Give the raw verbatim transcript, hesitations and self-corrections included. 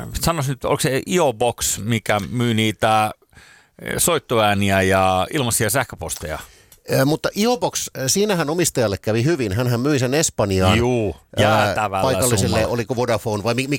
sanoisin nyt, onko se I O-box, mikä myy niitä soittoääniä ja ilmaisia sähköposteja? Mutta I O Box, siinähän omistajalle kävi hyvin. Hänhän myi sen Espanjaan. Juu, jäätävällä paikalliselle, summalla. oliko Vodafone vai mikä